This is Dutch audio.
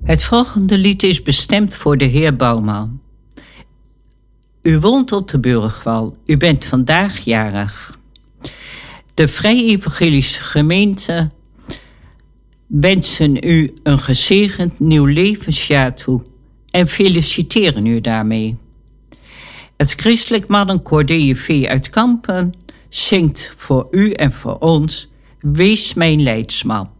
Het volgende lied is bestemd voor de heer Bouwman. U woont op de Burgwal. U bent vandaag jarig. De Vrij Evangelische Gemeente wensen u een gezegend nieuw levensjaar toe en feliciteren u daarmee. Het Christelijk Mannenkoor DJV uit Kampen zingt voor u en voor ons Wees mijn leidsman.